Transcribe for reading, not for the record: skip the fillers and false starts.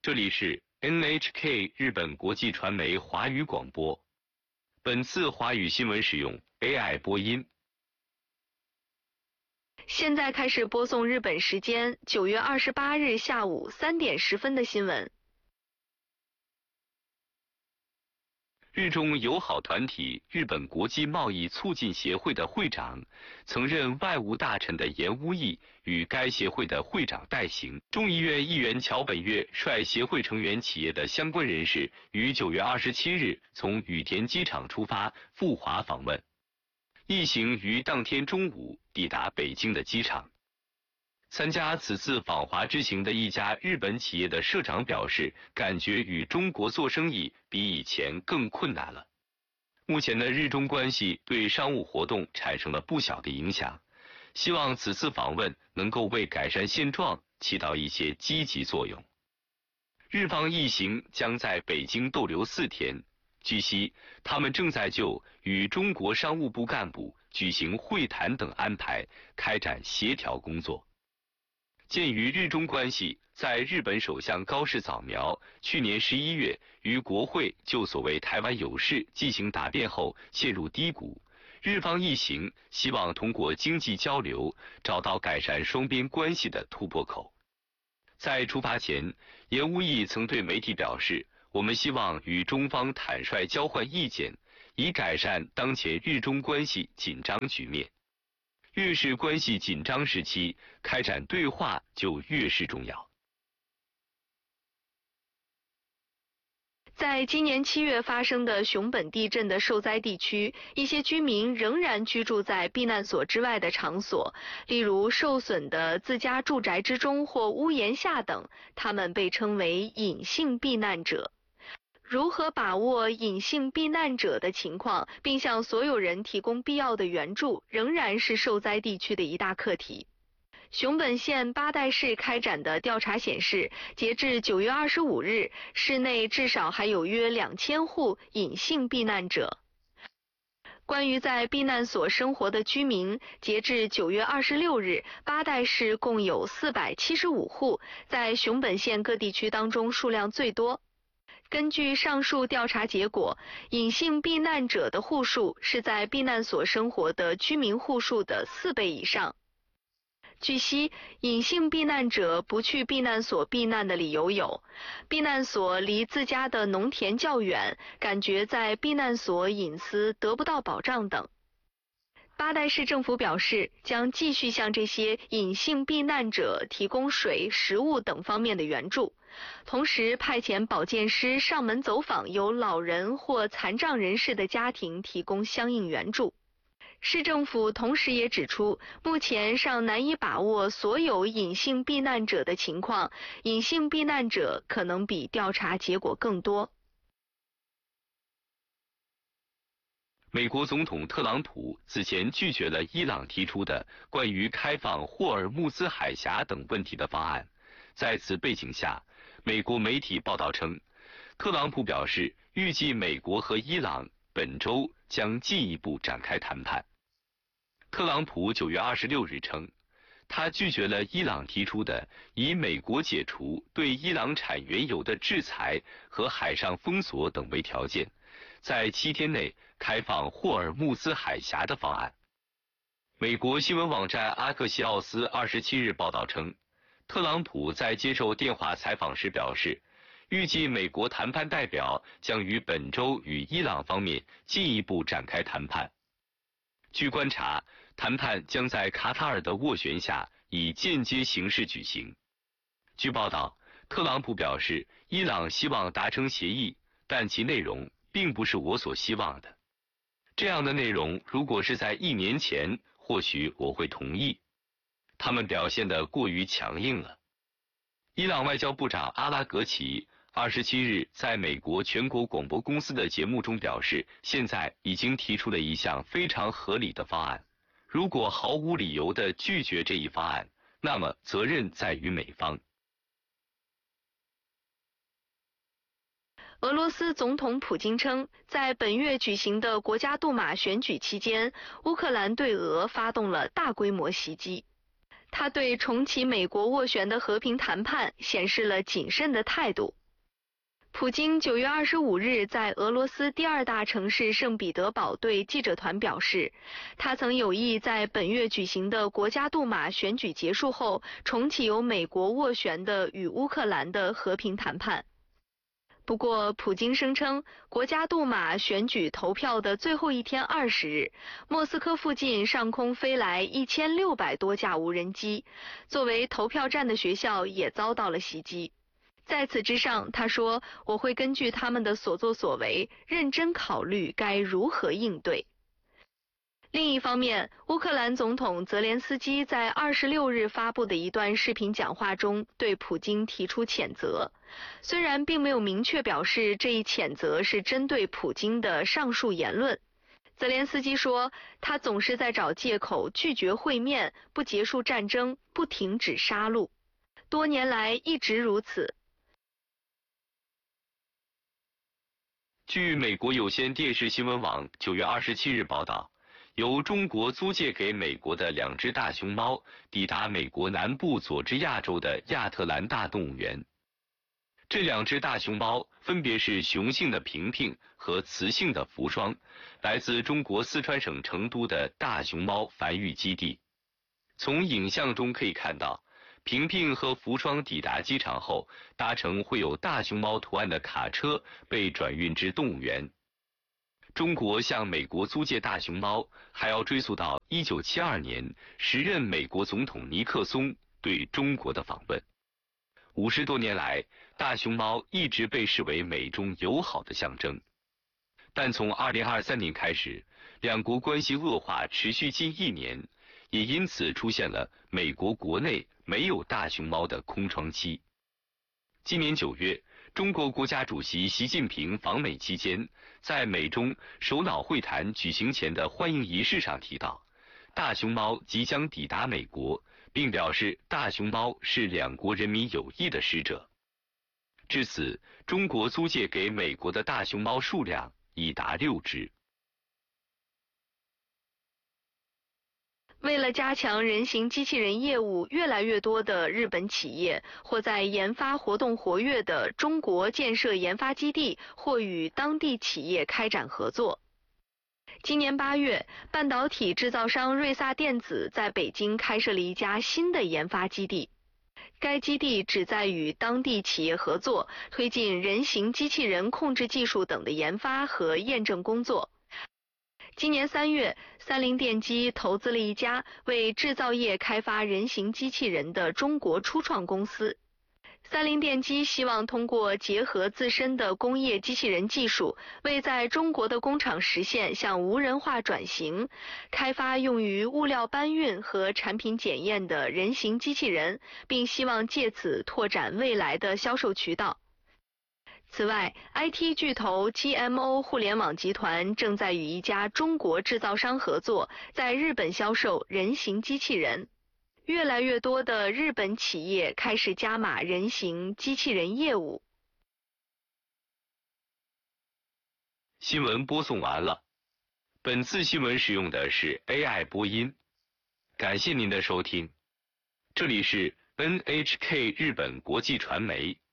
这里是 NHK 日本国际传媒华语广播。本次华语新闻使用 AI 播音。 现在开始播送日本时间9月28日下午3点10分的新闻。 日中友好团体日本国际贸易促进协会的会长，曾任外务大臣的岩屋义与该协会的会长代行。众议院议员桥本月率协会成员企业的相关人士于9月27日从羽田机场出发赴华访问，一行于当天中午抵达北京的机场。参加此次访华之行的一家日本企业的社长表示，感觉与中国做生意比以前更困难了。目前的日中关系对商务活动产生了不小的影响，希望此次访问能够为改善现状起到一些积极作用。日方一行将在北京逗留4天，据悉，他们正在就与中国商务部干部举行会谈等安排开展协调工作。鉴于日中关系在日本首相高市早苗去年11月于国会就所谓台湾有事进行答辩后陷入低谷，日方一行希望通过经济交流找到改善双边关系的突破口。在出发前，岩屋义曾对媒体表示，我们希望与中方坦率交换意见，以改善当前日中关系紧张局面。越是关系紧张时期，开展对话就越是重要。 在今年7月发生的熊本地震的受灾地区，一些居民仍然居住在避难所之外的场所，例如受损的自家住宅之中或屋檐下等，他们被称为隐性避难者。如何把握隐性避难者的情况，并向所有人提供必要的援助，仍然是受灾地区的一大课题。熊本县八代市开展的调查显示，截至9月25日，市内至少还有约2000户隐性避难者。关于在避难所生活的居民，截至9月26日，八代市共有475户，在熊本县各地区当中数量最多。根据上述调查结果，隐性避难者的户数是在避难所生活的居民户数的4倍以上。据悉，隐性避难者不去避难所避难的理由有：避难所离自家的农田较远，感觉在避难所隐私得不到保障等。八代市政府表示，将继续向这些隐性避难者提供水、食物等方面的援助，同时派遣保健师上门走访有老人或残障人士的家庭，提供相应援助。市政府同时也指出，目前尚难以把握所有隐性避难者的情况，隐性避难者可能比调查结果更多。 美国总统特朗普此前拒绝了伊朗提出的关于开放霍尔木兹海峡等问题的方案。在此背景下，美国媒体报道称，特朗普表示预计美国和伊朗本周将进一步展开谈判。特朗普9月26日称，他拒绝了伊朗提出的以美国解除对伊朗产原油的制裁和海上封锁等为条件，在7天内开放霍尔木兹海峡的方案。美国新闻网站阿克西奥斯27日报道称，特朗普在接受电话采访时表示，预计美国谈判代表将于本周与伊朗方面进一步展开谈判。据观察，谈判将在卡塔尔的斡旋下以间接形式举行。据报道，特朗普表示，伊朗希望达成协议，但其内容并不是我所希望的。这样的内容如果是在1年前，或许我会同意。他们表现得过于强硬了。伊朗外交部长阿拉格齐27日在美国全国广播公司的节目中表示，现在已经提出了一项非常合理的方案。如果毫无理由地拒绝这一方案，那么责任在于美方。 俄罗斯总统普京称，在本月举行的国家杜马选举期间，乌克兰对俄发动了大规模袭击。 他对重启美国斡旋的和平谈判显示了谨慎的态度。普京9月25日在俄罗斯第2大城市圣彼得堡对记者团表示，他曾有意在本月举行的国家杜马选举结束后，重启由美国斡旋的与乌克兰的和平谈判。不过，普京声称，国家杜马选举投票的最后一天20日，莫斯科附近上空飞来1600多架无人机，作为投票站的学校也遭到了袭击。在此之上，他说，我会根据他们的所作所为，认真考虑该如何应对。另一方面，乌克兰总统泽连斯基在26日发布的一段视频讲话中对普京提出谴责，虽然并没有明确表示这一谴责是针对普京的上述言论。泽连斯基说，他总是在找借口拒绝会面，不结束战争，不停止杀戮，多年来一直如此。 据美国有线电视新闻网9月27日报道，由中国租借给美国的2只大熊猫抵达美国南部佐治亚州的亚特兰大动物园。这2只大熊猫分别是雄性的平平和雌性的福双，来自中国四川省成都的大熊猫繁育基地。从影像中可以看到，平平和福双抵达机场后，搭乘绘有大熊猫图案的卡车被转运至动物园。中国向美国租借大熊猫，还要追溯到1972年时任美国总统尼克松对中国的访问。50多年来，大熊猫一直被视为美中友好的象征。但从2023年开始，两国关系恶化持续近1年，也因此出现了美国国内没有大熊猫的空窗期。今年9月，中国国家主席习近平访美期间，在美中首脑会谈举行前的欢迎仪式上提到，大熊猫即将抵达美国，并表示大熊猫是两国人民友谊的使者。至此，中国租借给美国的大熊猫数量已达6只。 为了加强人形机器人业务，越来越多的日本企业或在研发活动活跃的中国建设研发基地或与当地企业开展合作。今年8月，半导体制造商瑞萨电子在北京开设了一家新的研发基地。该基地旨在与当地企业合作，推进人形机器人控制技术等的研发和验证工作。今年3月，三菱电机投资了一家为制造业开发人形机器人的中国初创公司。三菱电机希望通过结合自身的工业机器人技术，为在中国的工厂实现向无人化转型，开发用于物料搬运和产品检验的人形机器人，并希望借此拓展未来的销售渠道。此外 ，IT 巨头 GMO 互联网集团正在与一家中国制造商合作，在日本销售人形机器人。越来越多的日本企业开始加码人形机器人业务。 新闻播送完了。本次新闻使用的是 AI 播音。感谢您的收听。这里是 NHK 日本国际传媒。